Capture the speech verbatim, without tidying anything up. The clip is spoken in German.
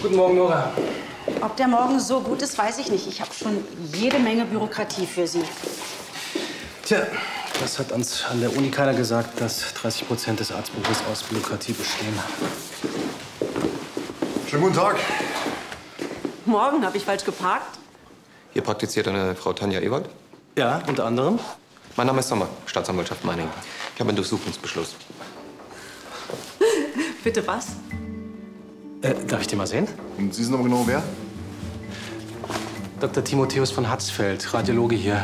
Guten Morgen, Nora. Ob der Morgen so gut ist, weiß ich nicht. Ich habe schon jede Menge Bürokratie für Sie. Tja, das hat uns an der Uni keiner gesagt, dass dreißig Prozent des Arztberufs aus Bürokratie bestehen. Schönen guten Tag. Morgen habe ich falsch geparkt. Hier praktiziert eine Frau Tanja Ewald? Ja, unter anderem. Mein Name ist Sommer, Staatsanwaltschaft Meiningen. Ich habe einen Durchsuchungsbeschluss. Bitte was? Äh, darf ich den mal sehen? Und Sie sind aber genau wer? Doktor Timotheus von Hatzfeld, Radiologe hier.